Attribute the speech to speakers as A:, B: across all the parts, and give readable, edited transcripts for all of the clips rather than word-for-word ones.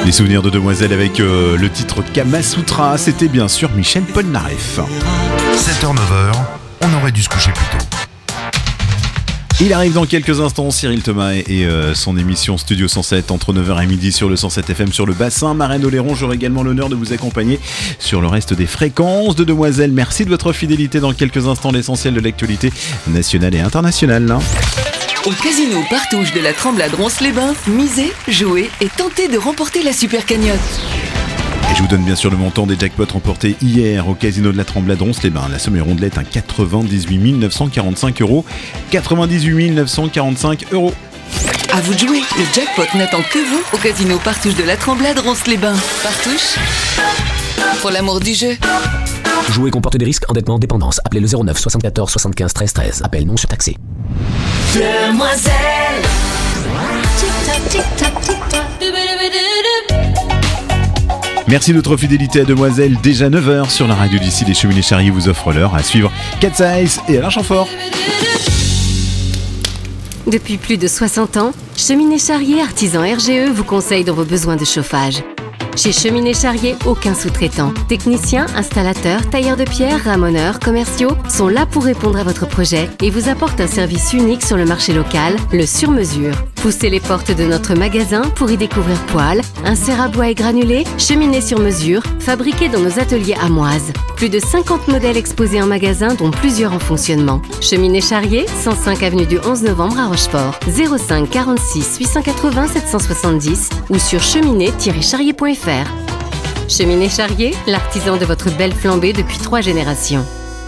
A: Les souvenirs de Demoiselle avec le titre Kamasutra, c'était bien sûr Michel Polnareff.
B: 7h-9h, on aurait dû se coucher plus tôt.
A: Il arrive dans quelques instants, Cyril Thomas et son émission Studio 107 entre 9h et midi sur le 107 FM sur le bassin Marennes-Oléron. J'aurai également l'honneur de vous accompagner sur le reste des fréquences de Demoiselle. Merci de votre fidélité. Dans quelques instants, l'essentiel de l'actualité nationale et internationale.
C: Au casino Partouche de la Tremblade Ronces-les-Bains, misez, jouez et tentez de remporter la super cagnotte.
A: Et je vous donne bien sûr le montant des jackpots remportés hier au casino de la Tremblade Ronces-les-Bains. La somme est rondelette à 98 945 €. 98 945 €.
C: À vous de jouer, le jackpot n'attend que vous au casino Partouche de la Tremblade Ronces-les-Bains. Partouche, pour l'amour du jeu.
D: Jouer comporte des risques, endettement, dépendance. Appelez le 09 74 75 13 13. Appel non surtaxé.
E: Demoiselle.
A: Merci de votre fidélité à Demoiselle. Déjà 9h sur la radio d'ici, les Cheminées Charrier vous offrent l'heure. À suivre Cat's Eyes et Alain Chamfort.
F: Depuis plus de 60 ans, Cheminées Charrier Artisan RGE vous conseille dans vos besoins de chauffage. Chez Cheminées Charrier, aucun sous-traitant. Techniciens, installateurs, tailleurs de pierre, ramoneurs, commerciaux sont là pour répondre à votre projet et vous apportent un service unique sur le marché local, le sur-mesure. Poussez les portes de notre magasin pour y découvrir poêles, inserts à bois et granulés, cheminées sur mesure, fabriquées dans nos ateliers amoises. Plus de 50 modèles exposés en magasin, dont plusieurs en fonctionnement. Cheminées Charrier, 105 avenue du 11 novembre à Rochefort. 05 46 880 770 ou sur cheminée-charrier.fr. Cheminées Charrier, l'artisan de votre belle flambée depuis 3 générations.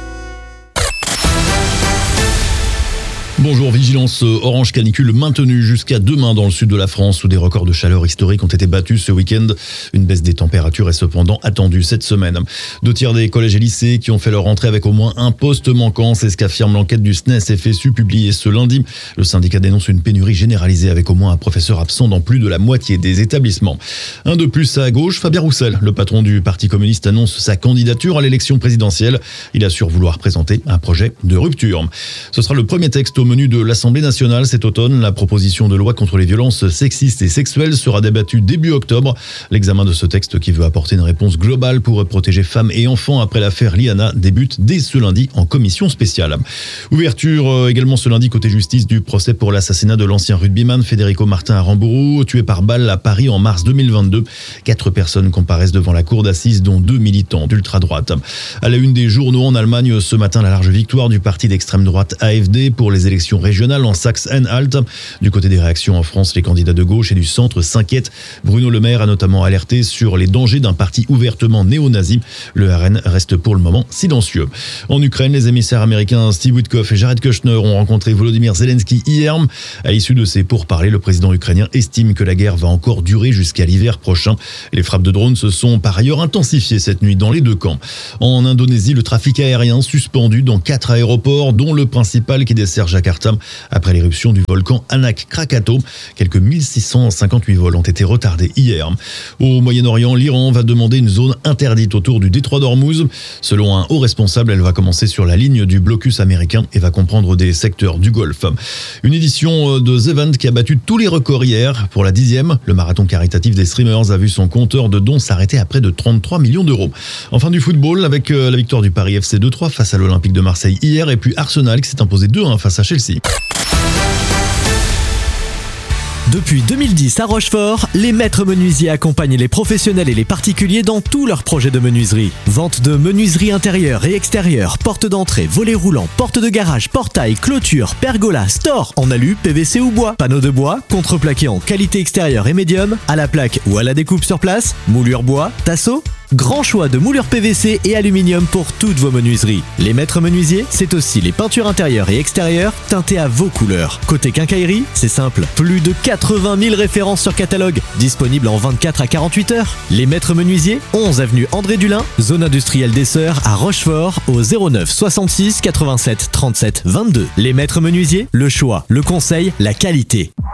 G: Bonjour, vigilance orange canicule maintenue jusqu'à demain dans le sud de la France où des records de chaleur historiques ont été battus ce week-end. Une baisse des températures est cependant attendue cette semaine. 2 tiers des collèges et lycées qui ont fait leur entrée avec au moins un poste manquant, c'est ce qu'affirme l'enquête du SNES-FSU publiée ce lundi. Le syndicat dénonce une pénurie généralisée avec au moins un professeur absent dans plus de la moitié des établissements. Un de plus à gauche, Fabien Roussel, le patron du Parti communiste, annonce sa candidature à l'élection présidentielle. Il assure vouloir présenter un projet de rupture. Ce sera le premier texte au menu de l'Assemblée nationale cet automne. La proposition de loi contre les violences sexistes et sexuelles sera débattue début octobre. L'examen de ce texte qui veut apporter une réponse globale pour protéger femmes et enfants après l'affaire Liana débute dès ce lundi en commission spéciale. Ouverture également ce lundi côté justice du procès pour l'assassinat de l'ancien rugbyman Federico Martin Aramburu, tué par balle à Paris en mars 2022. 4 personnes comparaissent devant la cour d'assises, dont 2 militants d'ultra-droite. À la une des journaux en Allemagne ce matin, la large victoire du parti d'extrême droite AfD pour les élections régionales en Saxe-Anhalt. Du côté des réactions en France, les candidats de gauche et du centre s'inquiètent. Bruno Le Maire a notamment alerté sur les dangers d'un parti ouvertement néo-nazi. Le RN reste pour le moment silencieux. En Ukraine, les émissaires américains Steve Witkoff et Jared Kushner ont rencontré Volodymyr Zelensky hier. À l'issue de ces pourparlers, le président ukrainien estime que la guerre va encore durer jusqu'à l'hiver prochain. Les frappes de drones se sont par ailleurs intensifiées cette nuit dans les 2 camps. En Indonésie, le trafic aérien suspendu dans 4 aéroports, dont le principal qui dessert Jakarta après l'éruption du volcan Anak Krakatau. Quelques 1658 vols ont été retardés hier. Au Moyen-Orient, l'Iran va demander une zone interdite autour du détroit d'Ormuz. Selon un haut responsable, elle va commencer sur la ligne du blocus américain et va comprendre des secteurs du Golfe. Une édition de The Event qui a battu tous les records hier. Pour la 10e, le marathon caritatif des streamers a vu son compteur de dons s'arrêter à près de 33 millions d'euros. Enfin du football avec la victoire du Paris FC 2-3 face à l'Olympique de Marseille hier et puis Arsenal qui s'est imposé 2-1 face à Chelsea.
H: Depuis 2010 à Rochefort, les maîtres menuisiers accompagnent les professionnels et les particuliers dans tous leurs projets de menuiserie. Vente de menuiserie intérieure et extérieure, porte d'entrée, volets roulants, porte de garage, portail, clôture, pergola, store, en alu, PVC ou bois, panneaux de bois, contreplaqué en qualité extérieure et médium, à la plaque ou à la découpe sur place, moulure bois, tasseau. Grand choix de moulures PVC et aluminium pour toutes vos menuiseries. Les maîtres menuisiers, c'est aussi les peintures intérieures et extérieures teintées à vos couleurs. Côté quincaillerie, c'est simple. Plus de 80 000 références sur catalogue, disponibles en 24 à 48 heures. Les maîtres menuisiers, 11 avenue André Dulin, zone industrielle des Sœurs à Rochefort, au 09 66 87 37 22. Les maîtres menuisiers, le choix, le conseil, la qualité.